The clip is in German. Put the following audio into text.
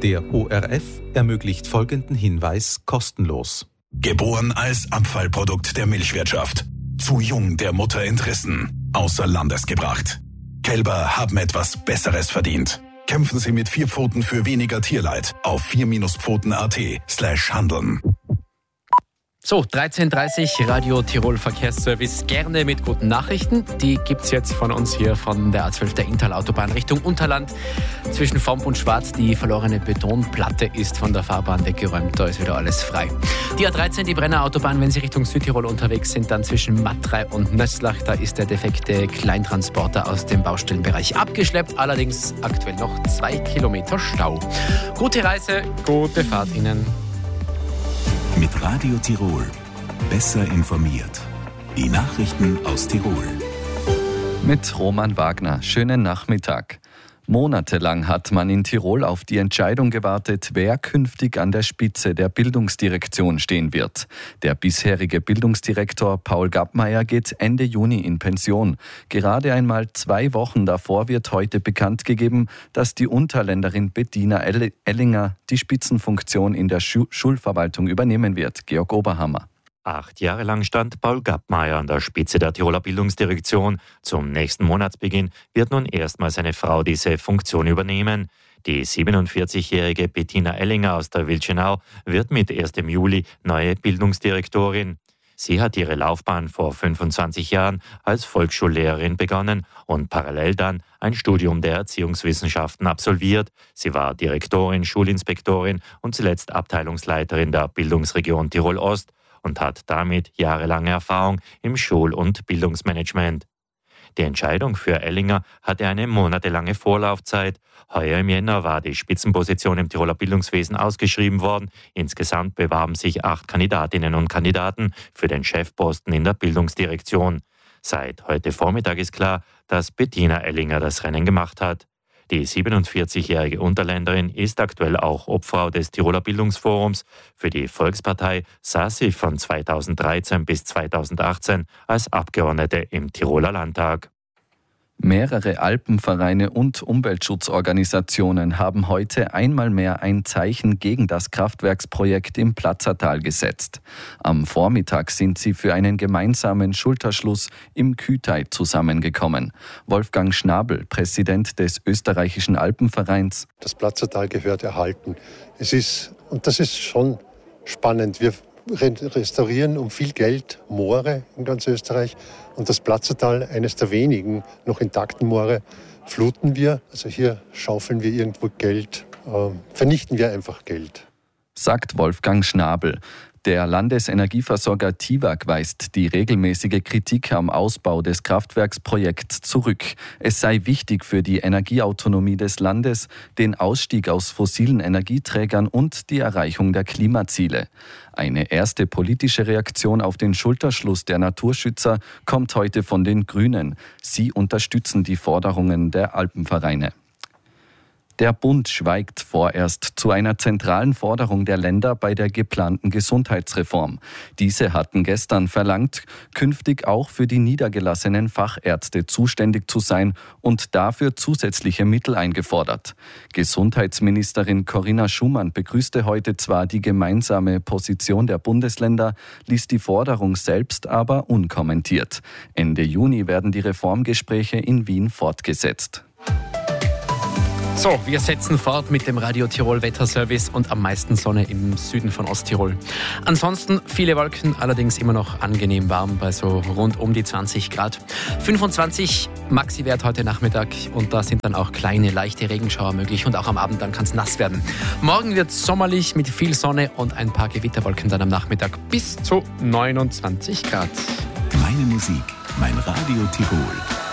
Der ORF ermöglicht folgenden Hinweis kostenlos. Geboren als Abfallprodukt der Milchwirtschaft. Zu jung der Mutter entrissen. Außer Landes gebracht. Kälber haben etwas Besseres verdient. Kämpfen Sie mit 4 Pfoten für weniger Tierleid auf 4-pfoten.at/handeln. So, 13.30 Uhr, Radio Tirol Verkehrsservice, gerne mit guten Nachrichten. Die gibt's jetzt von uns hier von der A12 der Inntal-Autobahn Richtung Unterland. Zwischen Vomp und Schwarz, die verlorene Betonplatte ist von der Fahrbahn weggeräumt, da ist wieder alles frei. Die A13, die Brenner Autobahn, wenn Sie Richtung Südtirol unterwegs sind, dann zwischen Mattrei und Nösslach, da ist der defekte Kleintransporter aus dem Baustellenbereich abgeschleppt, allerdings aktuell noch 2 Kilometer Stau. Gute Reise, gute Fahrt Ihnen. Mit Radio Tirol. Besser informiert. Die Nachrichten aus Tirol. Mit Roman Wagner. Schönen Nachmittag. Monatelang hat man in Tirol auf die Entscheidung gewartet, wer künftig an der Spitze der Bildungsdirektion stehen wird. Der bisherige Bildungsdirektor Paul Gappmeier geht Ende Juni in Pension. Gerade einmal 2 Wochen davor wird heute bekannt gegeben, dass die Unterländerin Bettina Ellinger die Spitzenfunktion in der Schulverwaltung übernehmen wird. Georg Oberhammer. 8 Jahre lang stand Paul Gappmeier an der Spitze der Tiroler Bildungsdirektion. Zum nächsten Monatsbeginn wird nun erstmals seine Frau diese Funktion übernehmen. Die 47-jährige Bettina Ellinger aus der Wilchenau wird mit 1. Juli neue Bildungsdirektorin. Sie hat ihre Laufbahn vor 25 Jahren als Volksschullehrerin begonnen und parallel dann ein Studium der Erziehungswissenschaften absolviert. Sie war Direktorin, Schulinspektorin und zuletzt Abteilungsleiterin der Bildungsregion Tirol-Ost und hat damit jahrelange Erfahrung im Schul- und Bildungsmanagement. Die Entscheidung für Ellinger hatte eine monatelange Vorlaufzeit. Heuer im Jänner war die Spitzenposition im Tiroler Bildungswesen ausgeschrieben worden. Insgesamt bewarben sich 8 Kandidatinnen und Kandidaten für den Chefposten in der Bildungsdirektion. Seit heute Vormittag ist klar, dass Bettina Ellinger das Rennen gemacht hat. Die 47-jährige Unterländerin ist aktuell auch Obfrau des Tiroler Bildungsforums. Für die Volkspartei saß sie von 2013 bis 2018 als Abgeordnete im Tiroler Landtag. Mehrere Alpenvereine und Umweltschutzorganisationen haben heute einmal mehr ein Zeichen gegen das Kraftwerksprojekt im Platzertal gesetzt. Am Vormittag sind sie für einen gemeinsamen Schulterschluss im Kühtei zusammengekommen. Wolfgang Schnabel, Präsident des österreichischen Alpenvereins. Das Platzertal gehört erhalten. Das ist schon spannend. Wir restaurieren um viel Geld Moore in ganz Österreich und das Platzertal, eines der wenigen noch intakten Moore, fluten wir. Also hier schaufeln wir irgendwo Geld, vernichten wir einfach Geld. Sagt Wolfgang Schnabel. Der Landesenergieversorger TIWAG weist die regelmäßige Kritik am Ausbau des Kraftwerksprojekts zurück. Es sei wichtig für die Energieautonomie des Landes, den Ausstieg aus fossilen Energieträgern und die Erreichung der Klimaziele. Eine erste politische Reaktion auf den Schulterschluss der Naturschützer kommt heute von den Grünen. Sie unterstützen die Forderungen der Alpenvereine. Der Bund schweigt vorerst zu einer zentralen Forderung der Länder bei der geplanten Gesundheitsreform. Diese hatten gestern verlangt, künftig auch für die niedergelassenen Fachärzte zuständig zu sein und dafür zusätzliche Mittel eingefordert. Gesundheitsministerin Corinna Schumann begrüßte heute zwar die gemeinsame Position der Bundesländer, ließ die Forderung selbst aber unkommentiert. Ende Juni werden die Reformgespräche in Wien fortgesetzt. So, wir setzen fort mit dem Radio Tirol Wetterservice und am meisten Sonne im Süden von Osttirol. Ansonsten viele Wolken, allerdings immer noch angenehm warm bei so rund um die 20 Grad. 25 Maxi-Wert heute Nachmittag und da sind dann auch kleine, leichte Regenschauer möglich und auch am Abend dann kann es nass werden. Morgen wird es sommerlich mit viel Sonne und ein paar Gewitterwolken dann am Nachmittag bis zu 29 Grad. Meine Musik, mein Radio Tirol.